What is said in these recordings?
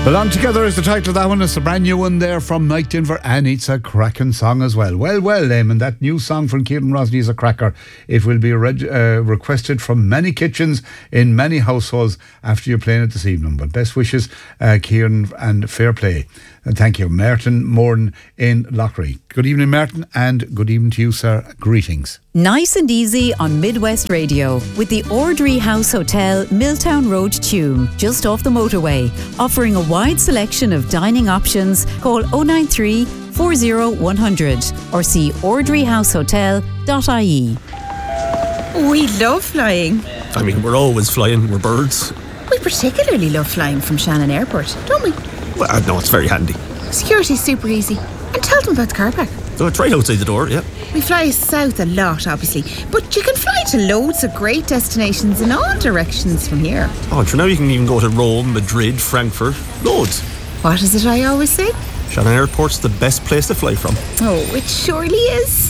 Belong Together is the title of that one. It's a brand new one there from Mike Denver, and it's a cracking song as well. Well, Eamon, that new song from Kieran Rosny is a cracker. It will be requested from many kitchens in many households after you're playing it this evening. But best wishes, Kieran, and fair play. And thank you. Martin Moran in Loughry. Good evening, Martin, and good evening to you, sir. Greetings. Nice and easy on Midwest Radio with the Ordry House Hotel, Milltown Road, Tuam, just off the motorway. Offering a wide selection of dining options. Call 093 40 100 or see ordryhousehotel.ie. We love flying. I mean, we're always flying. We're birds. We particularly love flying from Shannon Airport, don't we? Well, no, it's very handy. Security's super easy. And tell them about the car park. So it's right outside the door, yeah. We fly south a lot, obviously, but you can fly to loads of great destinations in all directions from here. Oh, and for now you can even go to Rome, Madrid, Frankfurt. Loads. What is it I always say? Shannon Airport's the best place to fly from. Oh, it surely is.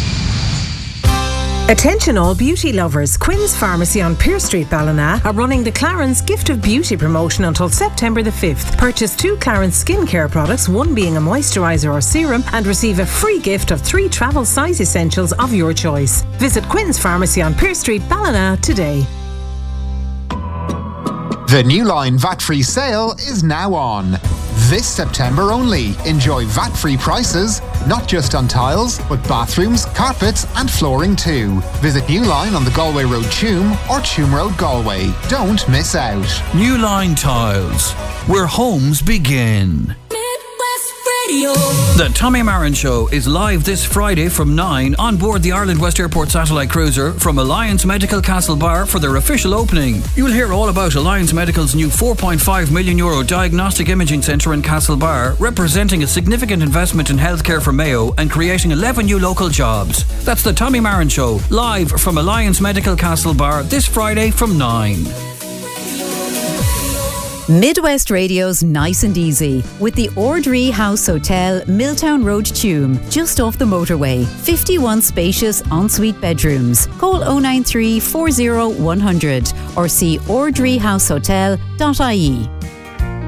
Attention all beauty lovers, Quinn's Pharmacy on Pearse Street, Ballina are running the Clarence Gift of Beauty promotion until September the 5th. Purchase 2 Clarence skincare products, one being a moisturiser or serum, and receive a free gift of 3 travel size essentials of your choice. Visit Quinn's Pharmacy on Pearse Street, Ballina today. The New Line VAT-free sale is now on. This September only. Enjoy VAT-free prices, not just on tiles, but bathrooms, carpets and flooring too. Visit New Line on the Galway Road, Tuam, or Tuam Road, Galway. Don't miss out. New Line Tiles, where homes begin. The Tommy Marin Show is live this Friday from 9 on board the Ireland West Airport satellite cruiser from Alliance Medical Castlebar for their official opening. You'll hear all about Alliance Medical's new €4.5 million diagnostic imaging centre in Castlebar, representing a significant investment in healthcare for Mayo and creating 11 new local jobs. That's the Tommy Marin Show, live from Alliance Medical Castlebar this Friday from 9. Midwest Radio's Nice and Easy with the Ordry House Hotel, Milltown Road, Tuam, just off the motorway. 51 spacious ensuite bedrooms. Call 093 40 100 or see ordryhousehotel.ie.